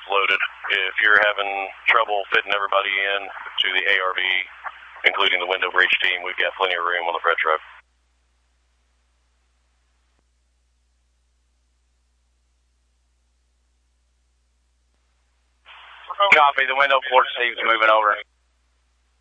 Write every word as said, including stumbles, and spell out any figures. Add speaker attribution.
Speaker 1: loaded. If you're having trouble fitting everybody in to the A R V, including the window breach team, we've got plenty of room on the Fred truck.
Speaker 2: Copy. The window port Steve's moving over.